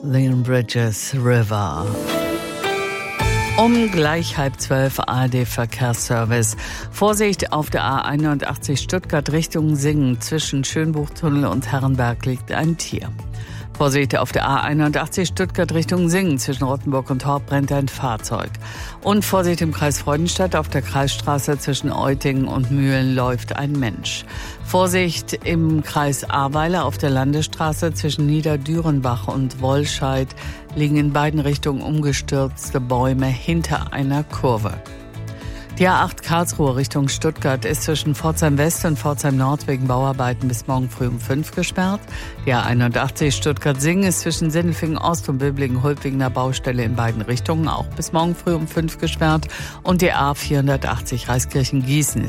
Leon Bridges River. Gleich 11:30 ARD-Verkehrsservice. Vorsicht auf der A81 Stuttgart Richtung Singen. Zwischen Schönbuchtunnel und Herrenberg liegt ein Tier. Vorsicht auf der A81 Stuttgart Richtung Singen. Zwischen Rottenburg und Horb brennt ein Fahrzeug. Und Vorsicht im Kreis Freudenstadt auf der Kreisstraße zwischen Eutingen und Mühlen läuft ein Mensch. Vorsicht im Kreis Ahrweiler auf der Landesstraße zwischen Niederdürenbach und Wollscheid liegen in beiden Richtungen umgestürzte Bäume hinter einer Kurve. Die A8 Karlsruhe Richtung Stuttgart ist zwischen Pforzheim West und Pforzheim Nord wegen Bauarbeiten bis morgen früh um 5 gesperrt. Die A81 Stuttgart-Singen ist zwischen Sindelfingen Ost und Böblingen-Hulb wegen einer Baustelle in beiden Richtungen auch bis morgen früh um 5 gesperrt. Und die A480 Reiskirchen-Gießen